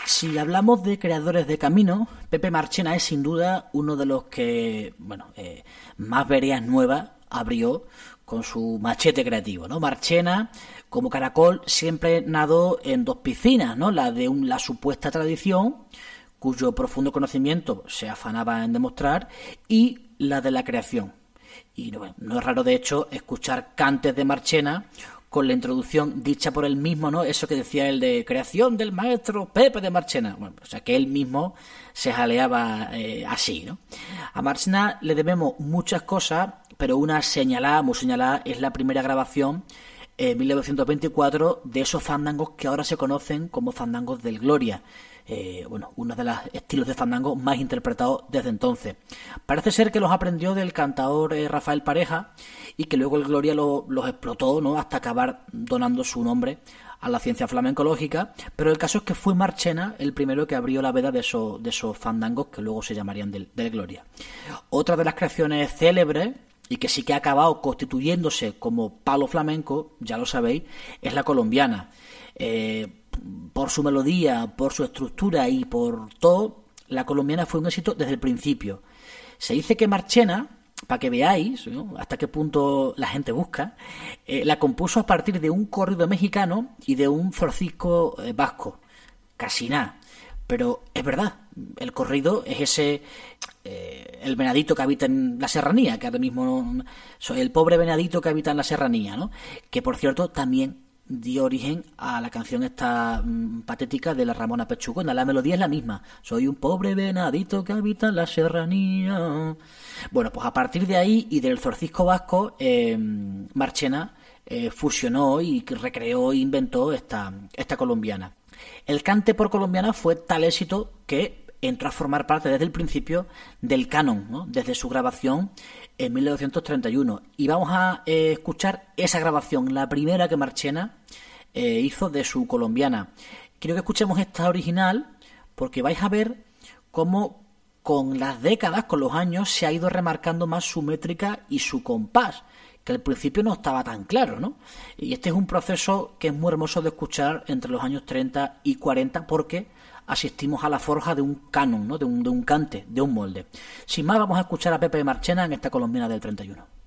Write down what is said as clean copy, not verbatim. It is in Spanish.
Si hablamos de creadores de camino, Pepe Marchena es sin duda uno de los que, más veredas nuevas abrió con su machete creativo, ¿no? Marchena, como caracol, siempre nadó en dos piscinas, ¿no? La de la supuesta tradición, cuyo profundo conocimiento se afanaba en demostrar, y la de la creación. Y no es raro, de hecho, escuchar cantes de Marchena con la introducción dicha por él mismo, ¿no? Eso que decía él de creación del maestro Pepe de Marchena. Bueno, o sea, que él mismo se jaleaba así, ¿no? A Marchena le debemos muchas cosas, pero una muy señalada, es la primera grabación en 1924 de esos fandangos que ahora se conocen como fandangos del Gloria. Uno de los estilos de fandango más interpretados desde entonces. Parece ser que los aprendió del cantador Rafael Pareja y que luego el Gloria los explotó, ¿no? Hasta acabar donando su nombre a la ciencia flamencológica, pero el caso es que fue Marchena el primero que abrió la veda de esos fandangos que luego se llamarían del Gloria. Otra de las creaciones célebres y que sí que ha acabado constituyéndose como palo flamenco, ya lo sabéis, es la colombiana. Por su melodía, por su estructura y por todo, la colombiana fue un éxito desde el principio. Se dice que Marchena, para que veáis, ¿no?, hasta qué punto la gente busca, la compuso a partir de un corrido mexicano y de un zorcisco vasco. Casi nada. Pero es verdad, el corrido es ese, el venadito que habita en la serranía, que ahora mismo, el pobre venadito que habita en la serranía, ¿no? Que por cierto también dio origen a la canción esta patética de la Ramona Pechugona. La melodía es la misma. Soy un pobre venadito que habita en la serranía. Bueno, pues a partir de ahí y del zorcisco vasco, Marchena fusionó y recreó e inventó esta colombiana. El cante por colombiana fue tal éxito que entró a formar parte desde el principio del canon, ¿no? Desde su grabación en 1931. Y vamos a escuchar esa grabación, la primera que Marchena hizo de su colombiana. Quiero que escuchemos esta original porque vais a ver cómo con las décadas, con los años, se ha ido remarcando más su métrica y su compás, que al principio no estaba tan claro, ¿no? Y este es un proceso que es muy hermoso de escuchar entre los años 30 y 40 porque asistimos a la forja de un canon, ¿no? de un cante, de un molde. Sin más, vamos a escuchar a Pepe Marchena en esta colombiana del 31.